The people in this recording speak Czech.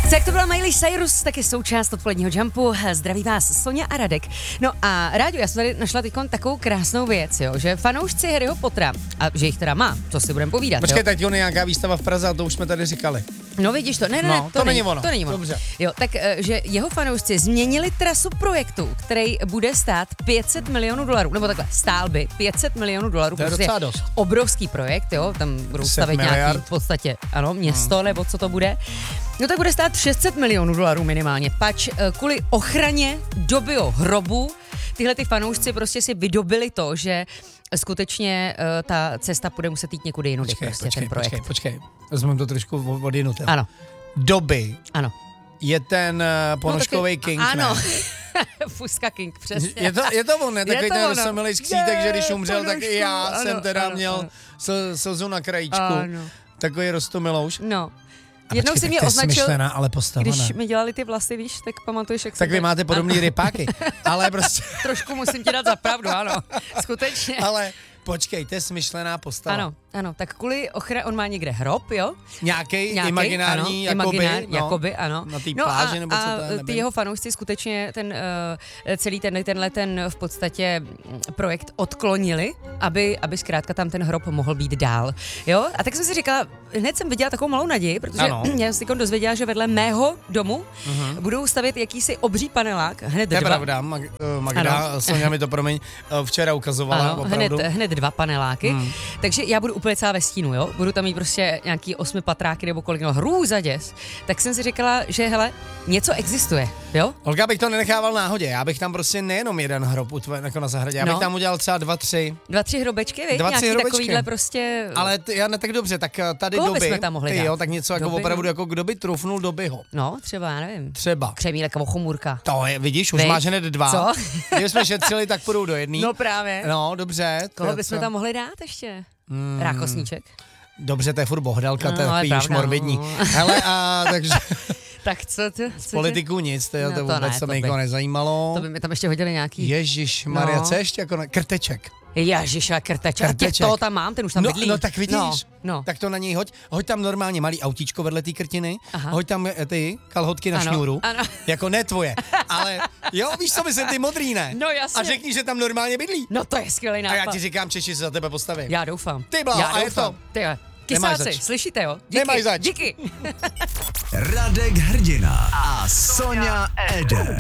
Tak to byla Miley Cyrus, taky součást odpoledního Jumpu. Zdraví vás Sonja a Radek. No a Ráďo, já jsem tady našla teďkon takovou krásnou věc, jo, že fanoušci Harryho Pottera, a že jich teda má, co si budeme povídat. Počkej, jo? teď on je nějaká výstava v Praze, a to už jsme tady říkali. No vidíš to, ne, to není ono. To není ono. Dobře. Jo, tak že jeho fanoušci změnili trasu projektu, který bude stát $500 milionů, nebo takhle, stál by $500 milionů. To je prostě docela dost. Obrovský projekt, jo, tam budou 10 stavět nějaký miliard. v podstatě, ano, město, nebo co to bude. No tak bude stát $600 milionů minimálně, pač kvůli ochraně dobyho hrobu tyhle ty fanoušci prostě si vydobili to, že skutečně ta cesta bude muset jít někudy jinudy, ten projekt. Počkej. Vezmeme to trošku odjinut. Ano. Doby Ano. je ten ponožkovej king, ano. ne? Fuska King, přesně. Je to on, ne? Takový ten ono. roztomilý skřítek, že když umřel, tak i já Ano, jsem teda ano, měl ano. slzu na krajíčku. Ano. Takový roztomilouš. No. A Jednou počkej, si mě tak to je označil, smyšlená, ale postava, když ne? mi dělali ty vlasy, víš, tak pamatuješ, jak Tak jsem vy máte podobný rypáky, ale prostě... Trošku musím ti dát za pravdu, ano, skutečně. Ale počkej, to je smyšlená postava. Ano, tak kvůli ochraně, on má někde hrob, jo? Nějaký imaginární, ano, jakoby, ano. na té pláži, nebo co to je, ty nevím. jeho fanoušci skutečně celý ten v podstatě projekt odklonili, aby zkrátka tam ten hrob mohl být dál, jo? A tak jsem si říkala, hned jsem viděla takovou malou naději, protože ano. já jsem si dozvěděla, že vedle mého domu budou stavět jakýsi obří panelák, hned To je dva. pravda, Magda, Sonja mi to včera ukazovala, Ano, opravdu. hned dva paneláky, takže já budu úplně celá ve stínu, jo? Budu tam mít prostě nějaký 8 patráky nebo kolik, no hrůza děs. Tak jsem si říkala, že hele, něco existuje, jo? Olga, bych to nenechával náhodě, já bych tam prostě nejenom jeden hrob jako na zahradě, já bych tam udělal třeba 2-3. 2-3 hrobečky, víš? 2-3 Nějaký hrobečky. takovýhle prostě... Ale já ne tak dobře, tak tady Koho doby, bychom tam mohli ty dát? jo, tak něco jako Doby, opravdu, no. jako kdo by trufnul Dobyho. No, třeba, já nevím. Třeba. Křemílek nebo chomůrka. To je, vidíš, už Vej. máš hned 2. Co? Kdyby jsme šetřili, tak půjdou do jedný. No právě. No, dobře. Koho to- bychom co? tam mohli dát ještě? Rákosníček? Dobře, to je furt bohdalka, to je ale takový už pravda, morbidní. no. Hele, a takže Tak co politiku nic, to, No, to to vůbec ne, se to mi by- nikoho nezajímalo. To by mi tam ještě hodili nějaký... Ježišmarja, No. co ještě jako krteček. Ježiša, krteček. Krteček. Toho tam mám, ten už tam bydlí. No tak vidíš, No. tak to na něj hoď. Hoď tam normálně malý autíčko vedle té krtiny, Aha. hoď tam ty kalhotky na Ano, šňůru, ano. jako ne tvoje, ale jo, víš co myslím, ty modrý ne. No jasně. A řekni, že tam normálně bydlí. No to je skvělý A nápad. já ti říkám, Češi se za tebe postaví. Já doufám. Ty bláho, Já a je doufám. to. Ty jo. Nemáš Kysáci, zač. slyšíte jo? Díky. Nemáš zač. Díky. Radek Hrdina a Sonja Eder.